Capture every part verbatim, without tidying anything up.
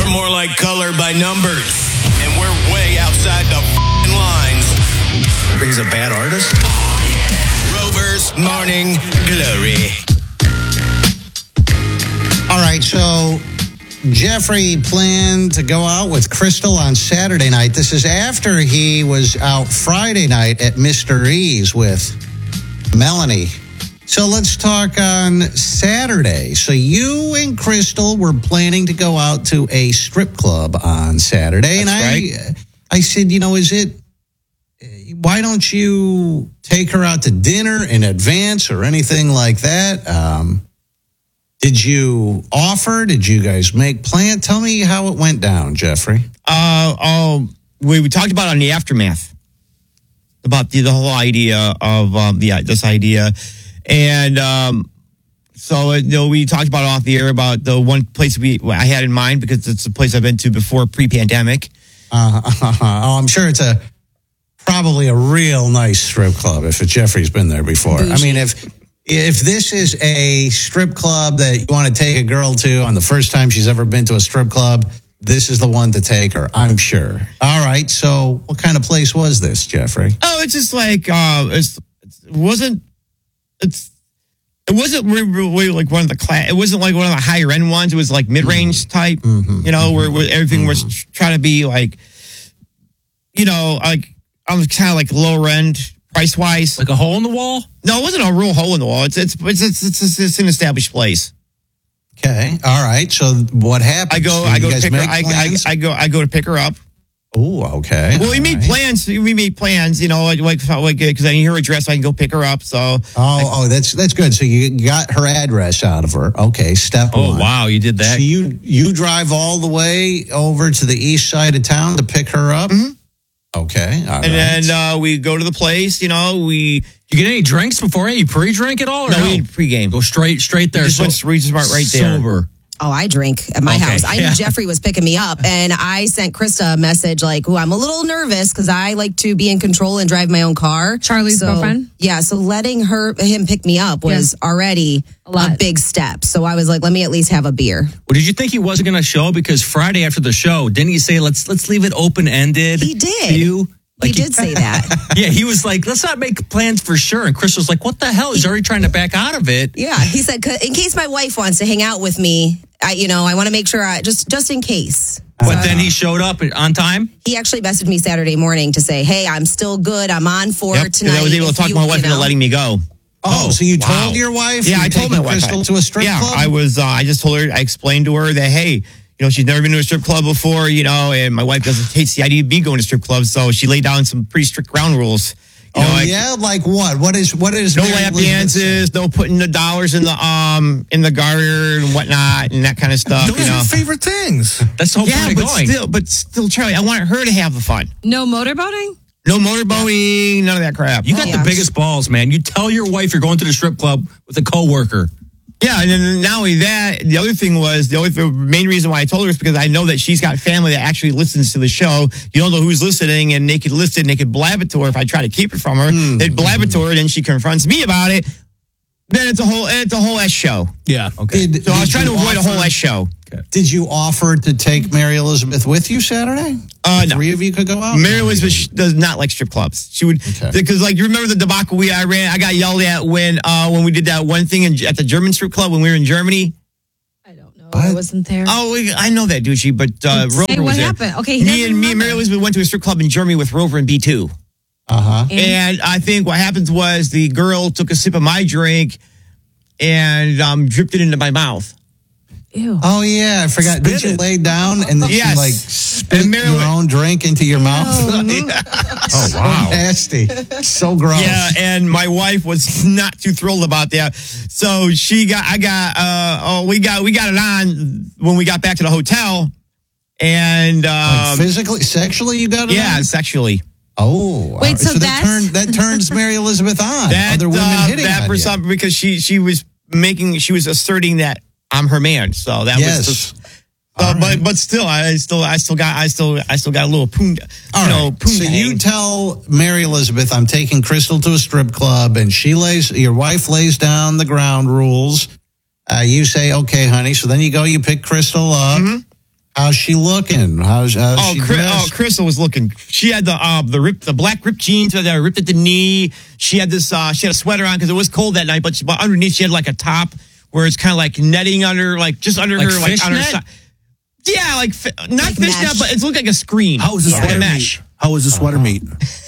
We're more like color by numbers. And we're way outside the f***ing lines. He's a bad artist? Rover's Morning Glory. All right, so Jeffrey planned to go out with Crystal on Saturday night. This is after he was out Friday night at Mister E's with Melanie. So let's talk on Saturday. So you and Crystal were planning to go out to a strip club on Saturday. That's and I, right. I said, you know, is it, why don't you take her out to dinner in advance or anything like that? Um, did you offer? Did you guys make plans? Tell me how it went down, Jeffrey. Uh, oh, we, we talked about it on the aftermath, about the, the whole idea of um, yeah, this idea. And um, so, you know, we talked about it off the air about the one place we I had in mind because it's a place I've been to before pre-pandemic. Uh, oh, I'm sure it's a probably a real nice strip club if Jeffrey's been there before. Bougie. I mean, if if this is a strip club that you want to take a girl to on the first time she's ever been to a strip club, this is the one to take her, I'm sure. All right, so what kind of place was this, Jeffrey? Oh, it's just like uh, it's, it wasn't. It's it wasn't really like one of the class. It wasn't like one of the higher end ones. It was like mid range type. Mm-hmm. You know, where, where everything mm-hmm. was trying to be like, you know, like I was kind of like lower end price wise. Like a hole in the wall? No, it wasn't a real hole in the wall. It's it's it's it's it's, it's an established place. Okay, all right. So what happened? I go Did I you go to guys pick her. make I, I plans? I go I go to pick her up. Oh, okay. Well, we all made right. plans. plans. We made plans. You know, like like like because I hear her address, I can go pick her up. So Oh, oh, that's that's good. So you got her address out of her. Okay, step Oh, one. wow, you did that. So you you drive all the way over to the east side of town to pick her up? Mhm. Okay, all and right. then uh, we go to the place. You know, we You get any drinks before? Any pre-drink at all? Or no, no? we pregame. Go straight straight there. We just so, went to Regis Mart right there. Sober. Oh, I drink at my Okay, house. I yeah. knew Jeffrey was picking me up, and I sent Krista a message like, "Ooh, I'm a little nervous because I like to be in control and drive my own car." Charlie's so, girlfriend? Yeah, so letting her him pick me up was Yeah. already A lot. a big step. So I was like, "Let me at least have a beer." Well, did you think he wasn't going to show? Because Friday after the show, didn't he say, let's let's leave it open-ended? He did. You? He did say that. Yeah, he was like, let's not make plans for sure. And Chris was like, what the hell? He's already trying to back out of it. Yeah, he said, "C- in case my wife wants to hang out with me, I, you know, I want to make sure I just just in case." But then he showed up on time? He actually messaged me Saturday morning to say, "Hey, I'm still good. I'm on for Yep, 'cause tonight." I was able to If talk you- my wife you into know. letting me go. Oh, so you wow. told your wife? Yeah, you're I told my taking wife. Crystal I- to a strip yeah, club? I was. Uh, I just told her. I explained to her that hey, you know, she's never been to a strip club before. You know, and my wife doesn't hates the idea of me going to strip clubs, so she laid down some pretty strict ground rules. You oh, know, like, yeah? Like what? What is, what is no Mary lap Elizabeth say? dances, no putting the dollars in the um in the garter and whatnot and that kind of stuff. Those you are know. your favorite things. That's the whole Yeah, point but of going. still, but still, Charlie, I want her to have the fun. No motorboating? No motorboating, none of that crap. You got Yeah. the biggest balls, man. You tell your wife you're going to the strip club with a coworker. Yeah, and then not only that, the other thing was, the only the main reason why I told her is because I know that she's got family that actually listens to the show. You don't know who's listening, and they could listen, they could blab it to her if I try to keep it from her. Mm. They'd blab it to her, then she confronts me about it. Then it's a whole it's a whole S show. Yeah, okay. Did, So I was did trying to you avoid a offer- whole S show. Did you offer to take Mary Elizabeth with you Saturday? Uh, The no. Three of you could go out? Mary Elizabeth sh- does not like strip clubs. She would Okay. because like you remember the debacle we I ran. I got yelled at when uh when we did that one thing in, at the German strip club when we were in Germany. I don't know. What? I wasn't there. Oh, we- I know that, Ducey, but uh, Rover Hey, was what there. happened? Okay, he me doesn't and me and remember. Mary Elizabeth went to a strip club in Germany with Rover and B two. Uh-huh. And- And I think what happens was the girl took a sip of my drink and um, dripped it into my mouth. Ew. Oh, yeah, I forgot. Did you it. lay down and then Yes. you, like, spit And Mary your went- own drink into your mouth? Oh, So wow. nasty. So gross. Yeah, and my wife was not too thrilled about that. So she got, I got, uh, oh, we got, we got it on when we got back to the hotel, and Like um, physically, sexually, you got it yeah, on? sexually. Oh. Wait, all right. so that, that's- turn, that turns Mary Elizabeth on. That Other women uh, hitting that on for you. some because she she was making she was asserting that I'm her man. So that Yes. was just. Uh, All but right. but still, I still I still got I still I still got a little poon. All you right. know, poon So hang. you tell Mary Elizabeth, I'm taking Crystal to a strip club, and she lays, your wife lays down the ground rules. Uh, you say, okay, honey. So then you go, you pick Crystal up. Mhm. How how's she looking? How's, how's Oh, she Chris, oh, dressed? Crystal was looking. She had the uh, the rip, the black ripped jeans that were ripped at the knee. She had this. Uh, she had a sweater on because it was cold that night. But, she, but underneath, she had like a top where it's kind of like netting under, like just under Like her, like on her fishnet? side. Yeah, like fi- not Like fishnet, mesh. but it looked like a screen. How was the Like a sweater mesh? meet? How was the sweater meet?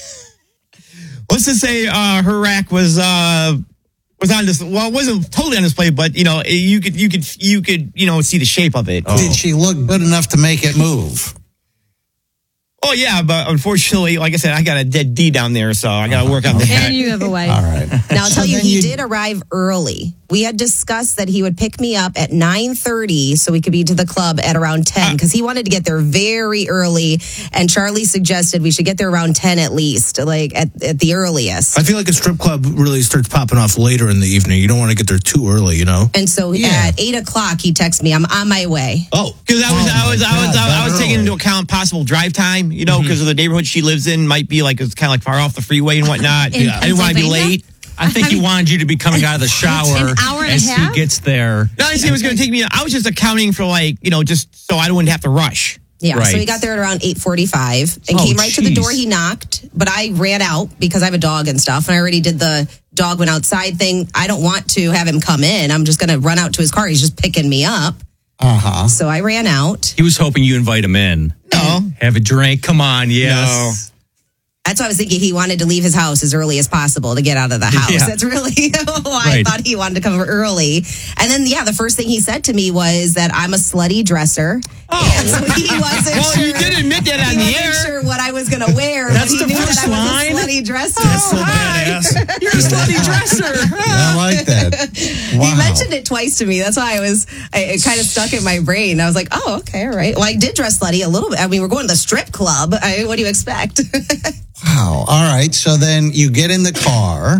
Let's just say uh, her rack was uh, was on this. Well, it wasn't totally on display, but you know, you could you could you could you know see the shape of it. Did she look good enough to make it move? Oh yeah, but unfortunately, like I said, I got a dead D down there, so I got to work on that. And you have a wife. All right. Now I'll So tell you, then he you- did arrive early. We had discussed that he would pick me up at nine thirty so we could be to the club at around ten because he wanted to get there very early. And Charlie suggested we should get there around ten at least, like at, at the earliest. I feel like a strip club really starts popping off later in the evening. You don't want to get there too early, you know? And so Yeah. at eight o'clock, he texted me, I'm on my way. Oh. Because I was, Oh, I was, my I was, God, I was that taking early. into account possible drive time, you know, because of the neighborhood she lives in might be like it's kind of like far off the freeway and whatnot. In I didn't want to be Pennsylvania? late. I think he wanted you to be coming out of the shower An hour and a as half? he gets there. No, I didn't say it was going to take me. I was just accounting for like you know just so I wouldn't have to rush. Yeah, Right. so he got there at around eight forty-five and Oh, came right to the geez. door. He knocked, but I ran out because I have a dog and stuff, and I already did the dog went outside thing. I don't want to have him come in. I'm just going to run out to his car. He's just picking me up. Uh huh. So I ran out. He was hoping you invite him in. No. Have a drink. Come on, yes. That's why I was thinking he wanted to leave his house as early as possible to get out of the house. Yeah. That's really why Right. I thought he wanted to come early. And then, yeah, the first thing he said to me was that I'm a slutty dresser. Oh. And so he wasn't Well, sure. you did admit that on he the wasn't air. sure what I was going to wear. That's but he the knew first that I was line? a slutty dresser. That's so badass. You're a slutty dresser. I like that. Wow. He mentioned it twice to me. That's why I was, I, it kind of stuck in my brain. I was like, oh, okay, all right. Well, I did dress slutty a little bit. I mean, we're going to the strip club. I, what do you expect? Wow. All right. So then you get in the car,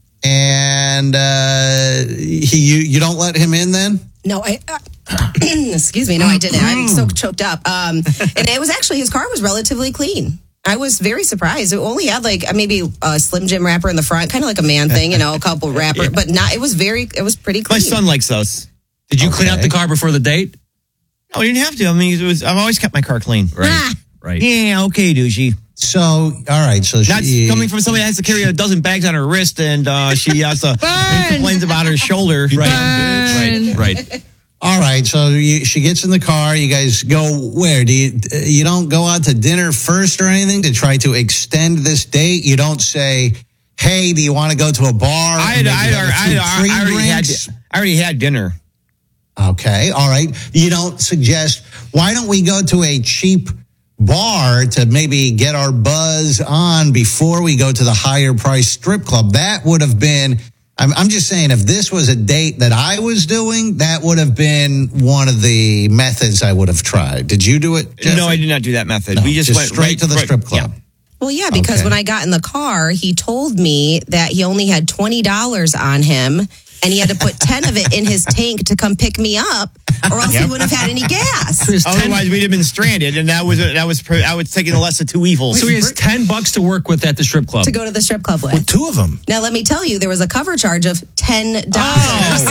and uh, he you, you don't let him in then? No, I. Uh, excuse me. No, I didn't. I'm so choked up. Um, and it was actually his car was relatively clean. I was very surprised. It only had like uh, maybe a Slim Jim wrapper in the front, kind of like a man thing, you know, a couple wrapper, but not. It was very. It was pretty My clean. son likes those. Did you clean out Okay. the car before the date? No, you didn't have to. I mean, it was. I've always kept my car clean. Right. Right. Yeah. Okay, douchey. So, all right. So That's she, coming from somebody that has to carry a dozen bags on her wrist, and uh, she has to and complains about her shoulder. Right. Right. Right. All right. So you, she gets in the car. You guys go where? Do you you don't go out to dinner first or anything to try to extend this date? You don't say, "Hey, do you want to go to a bar?" I, and had, maybe I, have a I, few I, I free already had. drinks?" I already had dinner. Okay. All right. You don't suggest, why don't we go to a cheap bar to maybe get our buzz on before we go to the higher price strip club? That would have been, I'm, I'm just saying, if this was a date that I was doing, that would have been one of the methods I would have tried. Did you do it, Jeffrey? No, I did not do that method. No, we just, went straight right to the right- strip club. yeah. Well, yeah, because Okay. when I got in the car, he told me that he only had twenty dollars on him and he had to put ten of it in his tank to come pick me up or else he Yep. wouldn't have had any gas. His ten- Otherwise, we'd have been stranded, and that was that was pre- I was taking the less of two evils. So he has ten bucks to work with at the strip club. To go to the strip club with. With two of them. Now, let me tell you, there was a cover charge of ten dollars.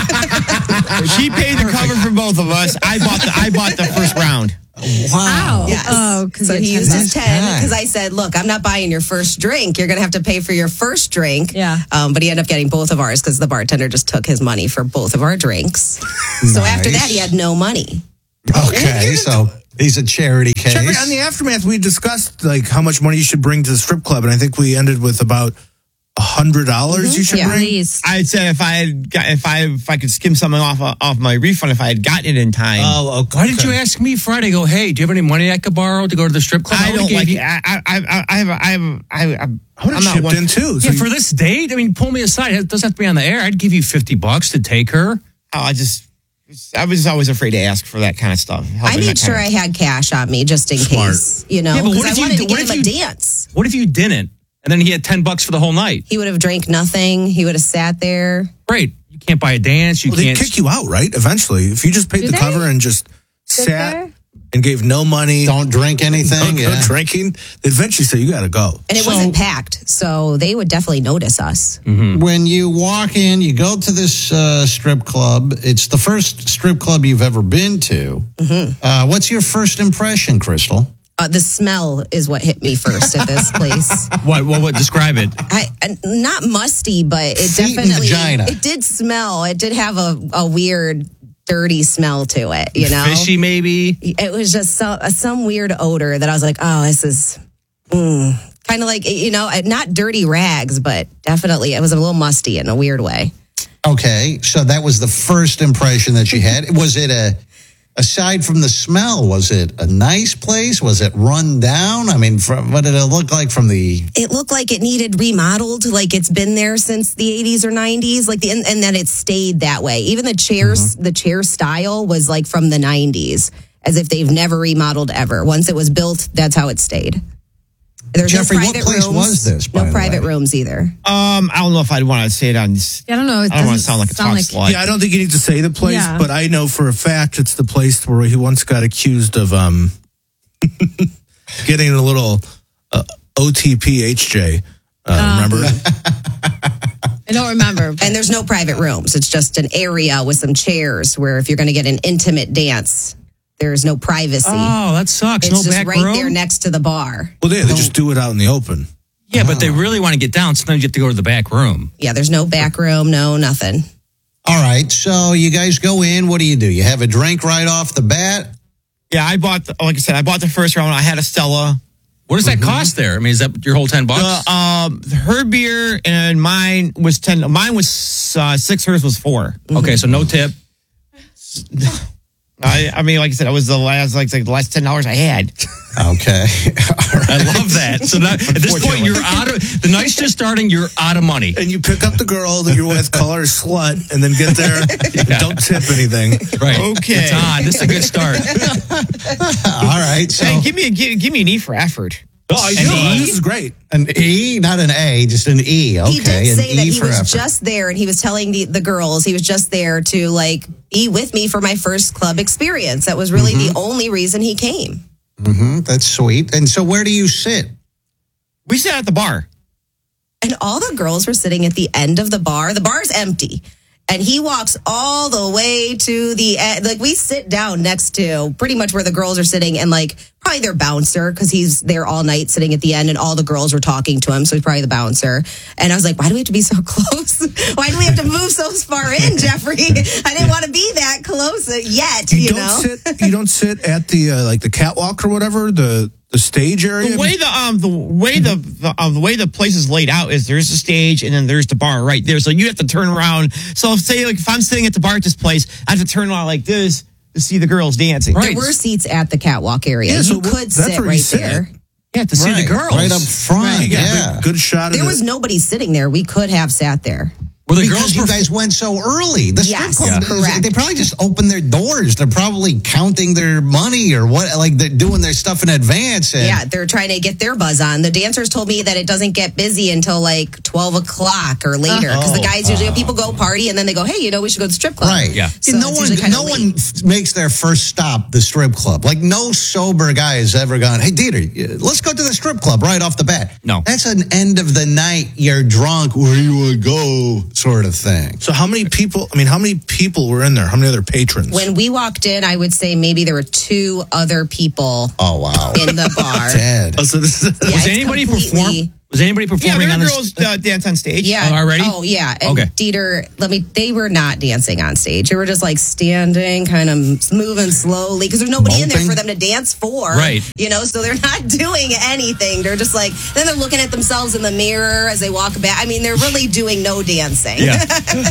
She paid the cover for both of us. I bought the I bought the first round. Wow. Yes. Oh, 'cause so you had he ten used bucks. his ten Nice because guy. I said, "Look, I'm not buying your first drink. You're going to have to pay for your first drink." Yeah. Um, but he ended up getting both of ours because the bartender just took his money for both of our drinks. So after Nice. that, he had no money. Okay. So he's a charity case. Jeffrey, on the aftermath, we discussed like how much money you should bring to the strip club, and I think we ended with about a hundred dollars you should Yeah. bring. Please. I'd say if I had got, if I if I could skim something off off my refund if I had gotten it in time. Oh, okay. Why didn't you ask me Friday? Go, hey, do you have any money I could borrow to go to the strip club? I would've don't gave like you- it. I I I I have I have I I'm I would I'm have not shipped one. in too. So Yeah, you- for this date, I mean, pull me aside. It doesn't have to be on the air. I'd give you fifty bucks to take her. Oh, I just I was always afraid to ask for that kind of stuff. I helping made that sure kind I had cash on me just in Smart. case, you know, Yeah, but because what I if you- wanted to what get him if a you- dance. What if you didn't? And then he had ten bucks for the whole night. He would have drank nothing. He would have sat there. Great. You can't buy a dance. You well, they can't. kick you out, right? Eventually, if you just paid Do the they? cover and just Sit sat there? and gave no money, Don't drink anything. no, yeah. no drinking, they eventually say, you got to go. And it So- wasn't packed, so they would definitely notice us. When you walk in, you go to this uh, strip club. It's the first strip club you've ever been to. Uh, what's your first impression, Crystal? Uh, the smell is what hit me first at this place. What? What? What? Describe it. I uh, not musty, but it Feet and definitely vagina. it did smell. It did have a, a weird, dirty smell to it. You know, Fishy, maybe. it was just some uh, some weird odor that I was like, oh, this is mm. kind of like, you know, not dirty rags, but definitely it was a little musty in a weird way. Okay, so that was the first impression that you had. Was it a, aside from the smell, was it a nice place? Was it run down? I mean, from, what did it look like from the... It looked like it needed remodeled, like it's been there since the eighties or nineties, like the and, and that it stayed that way. Even the chairs, the chair style was like from the nineties, as if they've never remodeled ever. Once it was built, that's how it stayed. There's Jeffrey, no what private place rooms, was this, by No the private way? rooms either. Um, I don't know if I'd want to say it on. this- I don't know. It I don't want to doesn't sound like a sound talk like- slut. Yeah, I don't think you need to say the place, Yeah. but I know for a fact it's the place where he once got accused of um getting a little uh, O T P H J. Uh, remember? I don't remember. but- And there's no private rooms. It's just an area with some chairs where if you're going to get an intimate dance, there's no privacy. Oh, that sucks. it's no just back right room. there next to the bar. Well, they, they just do it out in the open. Yeah, but they really want to get down. Sometimes you have to go to the back room. Yeah, there's no back room, no nothing. All right, so you guys go in. What do you do? You have a drink right off the bat? Yeah, I bought. The, like I said, I bought the first round. I had a Stella. What does that cost there? I mean, is that your whole ten bucks? Uh, um, her beer and mine was ten. Mine was uh, six. Hers was four. Okay, so no tip. I, I mean, like I said, it was the last, like, like the last ten dollars I had. Okay. I love that. So now, at this point, you're out of the night's just starting. You're out of money. And you pick up the girl that you're with, call her a slut, and then get there. Yeah. Don't tip anything. Right. Okay. It's on. This is a good start. All right, so Hey, give me a give, give me an E for effort. Oh, I An know. E? This is great. an E, not an A, just an E. Okay, He did an say that E he for was effort. just there and he was telling the, the girls he was just there to like be with me for my first club experience. That was really Mm-hmm. the only reason he came. Hmm, that's sweet. And so, where do you sit? We sat at the bar. And all the girls were sitting at the end of the bar. The bar's empty. And he walks all the way to the end. Like, we sit down next to pretty much where the girls are sitting and, like, probably their bouncer, because he's there all night sitting at the end and all the girls were talking to him. So he's probably the bouncer. And I was like, why do we have to be so close? Why do we have to move so far in, Jeffrey? I didn't want to be that close yet, You, you, don't know? sit. You don't sit at the uh, like the catwalk or whatever, the the stage area. The way the um the way the the, um, the way the place is laid out is there's the stage and then there's the bar right there. So you have to turn around. So say like if I'm sitting at the bar at this place, I have to turn around like this to see the girls dancing. Right. There were seats at the catwalk area. Yeah, you so could that's sit where you right sit. there. Yeah, to see right, the girls. right up front. You got a Yeah. good, good shot of There the, was nobody sitting there. We could have sat there. Were the Because girls you were guys went so early. The strip Yes, club, yeah. correct. they probably just opened their doors. They're probably counting their money or what, like they're doing their stuff in advance. And Yeah, they're trying to get their buzz on. The dancers told me that it doesn't get busy until like twelve o'clock or later. Because the guys usually, people go party and then they go, hey, you know, we should go to the strip club. Right. Yeah. So no it's one, usually kinda no late. one f- makes their first stop the strip club. Like no sober guy has ever gone, hey, Dieter, let's go to the strip club right off the bat. No. That's an end of the night. You're drunk. Where do you want to go? Sort of thing. So how many people? I mean, how many people were in there? How many other patrons? When we walked in, I would say maybe there were two other people Oh wow. in the bar. Dead. Oh, so this is, Yeah, Was it's anybody completely- perform? Was anybody Yeah, performing there on were this? girls uh, dance on stage. Yeah. Oh, already? Oh, yeah. And Okay. Dieter, let me, they were not dancing on stage. They were just like standing, kind of moving slowly because there's nobody in there Moping? for them to dance for. Right. You know, so they're not doing anything. They're just like, then they're looking at themselves in the mirror as they walk back. I mean, they're really doing no dancing. Yeah.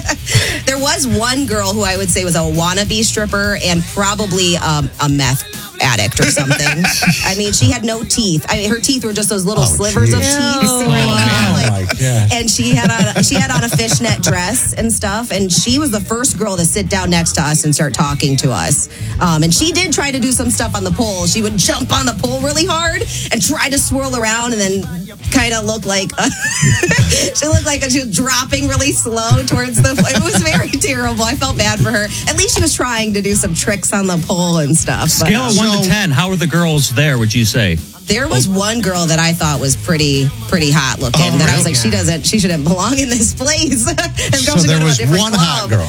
There was one girl who I would say was a wannabe stripper and probably um, a meth addict or something. I mean, she had no teeth. I mean, her teeth were just those little Oh, slivers of geez. teeth. sticking out, Oh, like- my God. and she had on she had on a fishnet dress and stuff, and she was the first girl to sit down next to us and start talking to us. Um, and she did try to do some stuff on the pole. She would jump on the pole really hard and try to swirl around, and then kind of look like a, she looked like she was dropping really slow towards the. It was very terrible. I felt bad for her. At least she was trying to do some tricks on the pole and stuff. But, Scale of one to ten, how are the girls there, would you say? There was one girl that I thought was pretty pretty hot looking. Oh, that I was really? like, she doesn't, she shouldn't belong in this place. This So girl should go there to a was different one club. hot girl.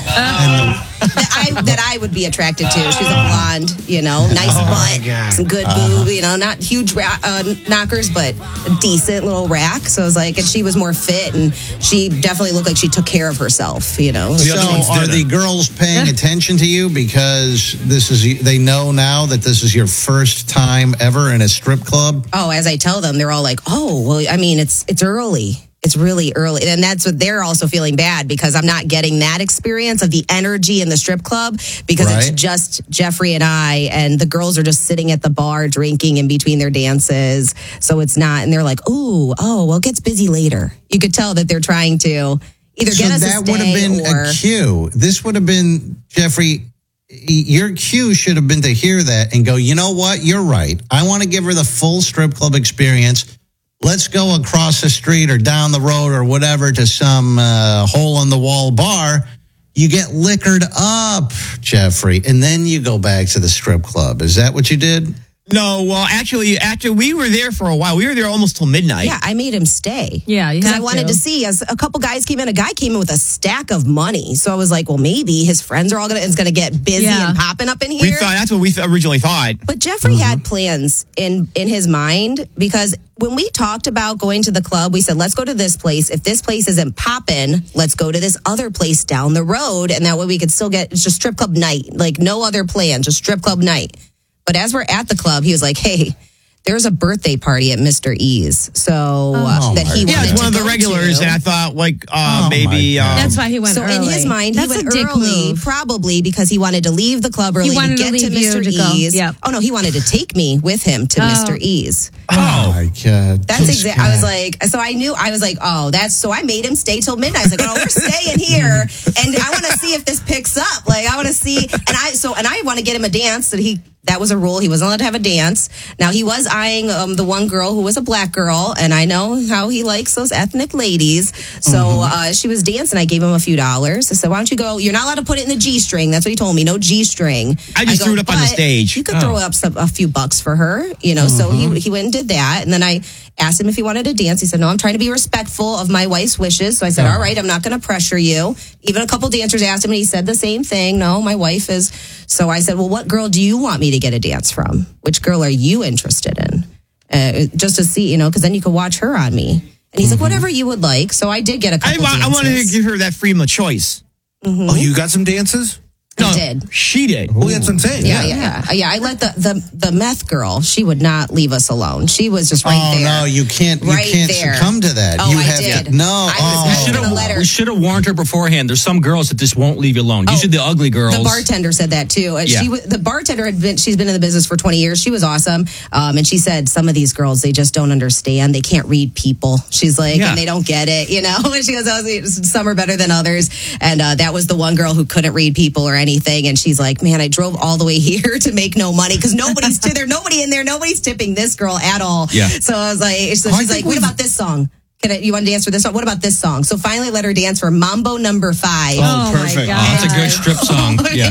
that I that I would be attracted to. She's a blonde, you know, nice Oh, butt, God. some good Uh-huh. boob, you know, not huge ra- uh, knockers, but a decent little rack. So I was like, and she was more fit, and she definitely looked like she took care of herself, you know. So other ones are didn't. the girls paying attention to you because this is they know now that this is your first time ever in a strip club? Oh, as I tell them, they're all like, "Oh, well, I mean, it's it's early. It's really early." And that's what they're also feeling bad because I'm not getting that experience of the energy in the strip club because Right. it's just Jeffrey and I, and the girls are just sitting at the bar drinking in between their dances. So it's not, and they're like, "Ooh, oh, well, it gets busy later." You could tell that they're trying to either So get us that to would have stay been or a cue. This would have been, Jeffrey, your cue should have been to hear that and go, you know what? You're right. I want to give her the full strip club experience. Let's go across the street or down the road or whatever to some uh, hole in the wall bar. You get liquored up, Jeffrey, and then you go back to the strip club. Is that what you did? No, well, actually, after we were there for a while, we were there almost till midnight. yeah, I made him stay. Yeah, you because I have wanted to. to. see. As a couple guys came in, a guy came in with a stack of money. So I was like, well, maybe his friends are all gonna it's gonna get busy Yeah. and popping up in here. We thought that's what we th- originally thought. But Jeffrey had plans in in his mind because when we talked about going to the club, we said, let's go to this place. If this place isn't popping, let's go to this other place down the road. And that way we could still get, it's just strip club night. Like no other plan, just strip club night. But as we're at the club, he was like, hey, there's a birthday party at Mister E's. So uh, Oh, that he my Yeah, wanted it's one to of the go regulars, to. and I thought, like, uh, Oh, maybe. my God. Um, That's why he went So early. in his mind, That's he went a dick early, move. probably because he wanted to leave the club early He wanted to to get to leave you Mister to go. E's. Yep. Oh no, he wanted to take me with him to Oh. Mister E's. Oh, my God. That's This exactly. I was guy. like, so I knew. I was like, oh, that's. So I made him stay till midnight. I was like, oh, we're staying here, and I want to see if this picks up. Like, I want to see, and I so and I want to get him a dance. That he that was a rule. He wasn't allowed to have a dance. Now he was eyeing um, the one girl who was a black girl, and I know how he likes those ethnic ladies. So uh, she was dancing. I gave him a few dollars. I said, why don't you go? You're not allowed to put it in the G string. That's what he told me. No G string. I just go, threw it up on the "But stage." You could throw up some, a few bucks for her, you know. So he he went and did that, and then I asked him if he wanted to dance. He said, no, I'm trying to be respectful of my wife's wishes. So I said, all right, I'm not going to pressure you. Even a couple dancers asked him, and he said the same thing. No, my wife is. So I said, well, what girl do you want me to get a dance from? Which girl are you interested in? Uh, just to see, you know, because then you could watch her on me. And he's like, whatever you would like. So I did get a I, couple wa- I dances. wanted to give her that freedom of choice. Oh, you got some dances? No, did. she did. Well, that's what I'm saying. Yeah, yeah, yeah, yeah. I let the, the the meth girl. She would not leave us alone. She was just right oh, there. no, you can't, you Right can't there. succumb to that. Oh, you I have did. To, no, I was- oh. I Should gonna let her- have, we should have warned her beforehand. There's some girls that just won't leave you alone. Oh, Usually the ugly girls. The bartender said that too. And Yeah. She, w- the bartender had been, she's been in the business for twenty years. She was awesome. Um, and she said some of these girls, they just don't understand. They can't read people. She's like, Yeah. and they don't get it, you know? And she goes, oh, some are better than others. And uh, that was the one girl who couldn't read people or anything. And she's like, man, I drove all the way here to make no money because nobody's to there, nobody in there, nobody's tipping this girl at all. Yeah. So I was like, so I she's think like, what we've- about this song? Can I, you want to dance for this song? What about this song? So finally let her dance for Mambo Number Five. Oh, my perfect. God. Oh, that's a good strip song. Yeah.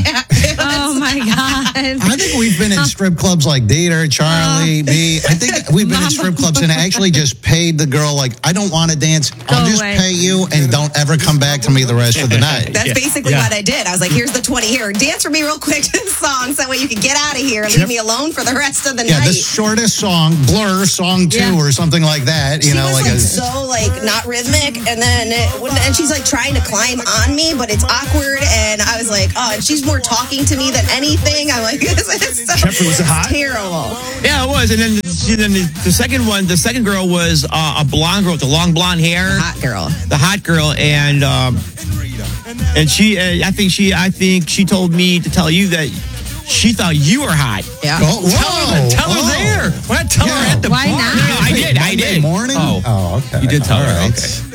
Oh my God. I think we've been in strip clubs like Dieter, Charlie, me. I think we've been in strip clubs and actually just paid the girl, like, I don't want to dance. I'll Go just away. pay you and don't ever come back to me the rest of the night. That's Yeah. basically Yeah. what I did. I was like, here's the twenty here. Dance for me real quick to this song so that way you can get out of here and leave me alone for the rest of the Yeah, night. the shortest song, Blur, song two, Yeah. or something like that. You she know, was like like a. so like not rhythmic, and then it, wouldn't- and she's like trying to climb on me, but it's awkward. And I was like, oh, and she's more talking to me than anything. I'm like, this is so Jeffrey, was it hot? Oh, terrible. Yeah, it was. And then, and then the, the second one, the second girl was uh, a blonde girl with the long blonde hair. Hot girl. The hot girl, and um, and she, uh, I think she, I think she told me to tell you that she thought you were hot. Yeah. Oh, whoa, Tell her oh. there. Why not tell her Yeah. at the Why bar? not? No, I did, I Monday did. morning? Oh. Oh, okay. You did tell All her, right. okay.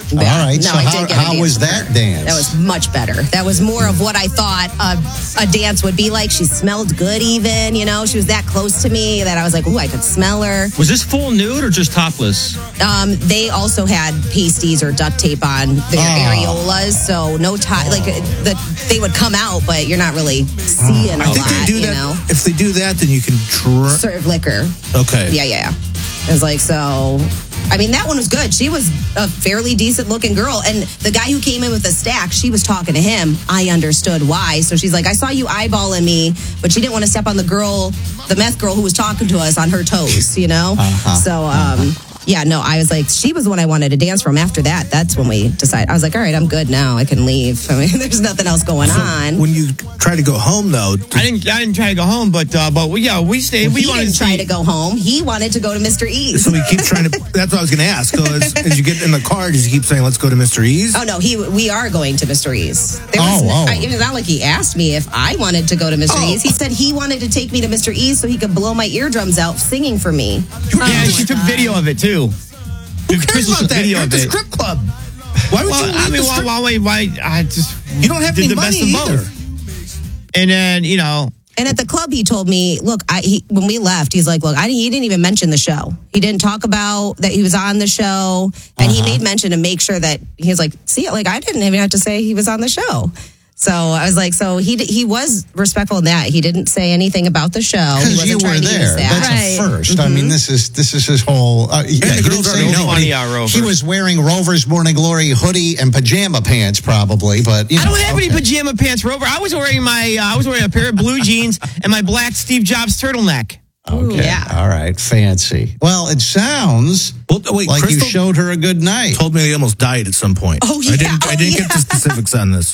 All right. No, so I how, did get a how dance was from that her. dance? That was much better. That was more of what I thought a, a dance would be like. She smelled good even, you know. She was that close to me that I was like, ooh, I could smell her. Was this full nude or just topless? Um, they also had pasties or duct tape on their Oh. areolas, so no tie. Like the, they would come out, but you're not really seeing a I think lot, they do you that. know. If they do that, then you can drink. Serve liquor. Okay. Yeah, yeah, yeah. It was like, so, I mean, that one was good. She was a fairly decent looking girl. And the guy who came in with the stack, she was talking to him. I understood why. So she's like, I saw you eyeballing me, but she didn't want to step on the girl, the meth girl who was talking to us on her toes, you know? Uh-huh. So, um, yeah, no, I was like, she was the one I wanted to dance from. After that, that's when we decided. I was like, all right, I'm good now. I can leave. I mean, there's nothing else going on. When you try to go home, though, I didn't. I didn't try to go home, but uh, but we, yeah, we stayed. we he wanted didn't to try see- to go home. He wanted to go to Mister E's. so we keep trying to. That's what I was going to ask. So as, as you get in the car, does he keep saying, "Let's go to Mister E's"? Oh no, he we are going to Mister E's. There was, Oh, wow. I, it's not like he asked me if I wanted to go to Mister Oh. E's. He said he wanted to take me to Mister E's so he could blow my eardrums out singing for me. Yeah, she took video of it too. Who cares Crystal about took that? video You're at of the it. strip club. Why would Well, you? I leave mean, the why, strip- why, why, why? I just You don't have did any the best money of either. both. And then you know, And at the club, he told me, look, I, he, when we left, he's like, look, I, he didn't even mention the show. He didn't talk about that he was on the show. And he made mention to make sure that he was like, see, like, I didn't even have to say he was on the show. So I was like, so he he was respectful in that. He didn't say anything about the show. He Because wasn't you were trying to use there. that. That's Right. a first. I mean, this is this is his whole. Uh, yeah, the he girls didn't say already know. no. Funny, He, uh, Rover. he was wearing Rover's Morning Glory hoodie and pajama pants, probably. But you I know, don't have any okay. pajama pants, Rover. I was wearing my. Uh, I was wearing a pair of blue jeans and my black Steve Jobs turtleneck. Okay. Yeah. All right. Fancy. Well, it sounds Well, wait, like Crystal you showed her a good night. told me he almost died at some point. Oh, I yeah. didn't. I Oh, didn't get yeah. the specifics on this.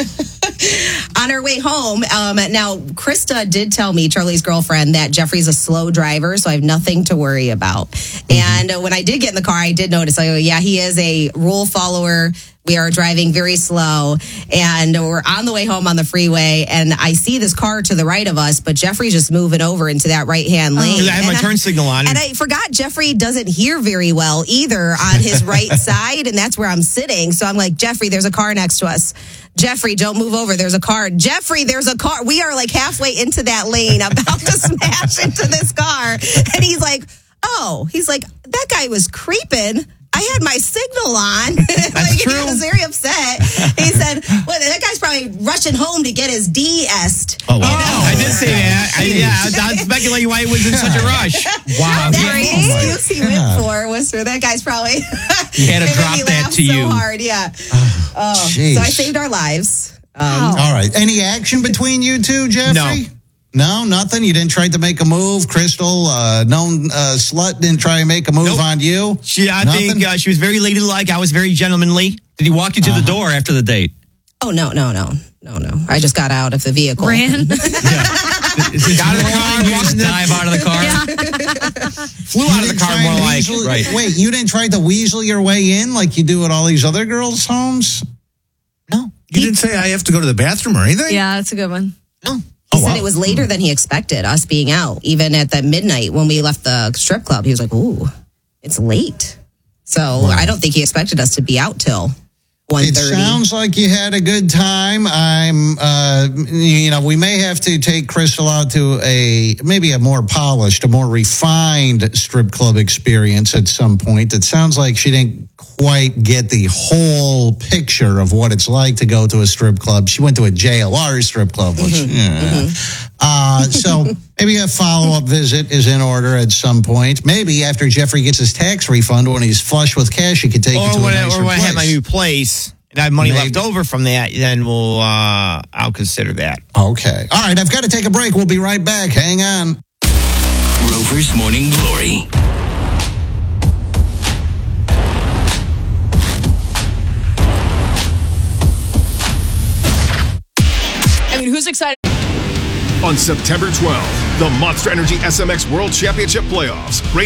On her way home, um, now Krista did tell me, Charlie's girlfriend, that Jeffrey's a slow driver, so I have nothing to worry about. And uh, when I did get in the car, I did notice, like, oh, yeah, he is a rule follower. We are driving very slow, and we're on the way home on the freeway, and I see this car to the right of us, but Jeffrey's just moving over into that right-hand lane. Because I had my And turn signal on. And I forgot Jeffrey doesn't hear very well either on his right side, and that's where I'm sitting. So I'm like, Jeffrey, there's a car next to us. Jeffrey, don't move over. There's a car. Jeffrey, there's a car. We are like halfway into that lane, about to smash into this car. And he's like, oh, he's like, that guy was creeping. I had my signal on. Like, true. He was very upset. He said, well, that guy's probably rushing home to get his D-est. Oh, wow. I did say that. I, yeah, I was speculating why he was in such a rush. Wow. That's Yeah. the Oh, my excuse he went for was for that guy's probably. He had to It made drop me that laugh to so you. hard, yeah. Oh, Jeez. so I saved our lives. Um, All right. Any action between you two, Jeffrey? No, nothing. You didn't try to make a move. Crystal, uh, known uh, slut, didn't try and make a move Nope. on you. She, I Nothing? think uh, she was very ladylike. I was very gentlemanly. Did he walk you to the door after the date? Oh no, no, no, no, no! I just got out of the vehicle. Ran. Got in the car, you just dive out of the car. Flew out of the didn't car try more and like. weasel- right. Wait, you didn't try to weasel your way in like you do at all these other girls' homes? No. You didn't say I have to go to the bathroom or anything? Yeah, that's a good one. No. He Oh, said wow. it was later than he expected, us being out. Even at the midnight when we left the strip club, he was like, "Ooh, it's late." So I don't think he expected us to be out till one It thirty. sounds like you had a good time. I'm, uh, you know, we may have to take Crystal out to a maybe a more polished, a more refined strip club experience at some point. It sounds like she didn't quite get the whole picture of what it's like to go to a strip club. She went to a J L R strip club, which, yeah. Uh, so maybe a follow-up visit is in order at some point. Maybe after Jeffrey gets his tax refund when he's flush with cash, he could take you Or to a when, I- nicer or when I have my place. new place and I have money Maybe. left over from that, then we'll uh, I'll consider that. Okay. All right. I've got to take a break. We'll be right back. Hang on. Rover's Morning Glory. I mean, who's excited? On September twelfth, the Monster Energy S M X World Championship Playoffs.